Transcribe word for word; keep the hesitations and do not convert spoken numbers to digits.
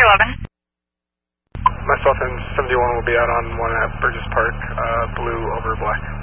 eleven. Myself and seventy-one will be out on one at Burgess Park, uh, blue over black.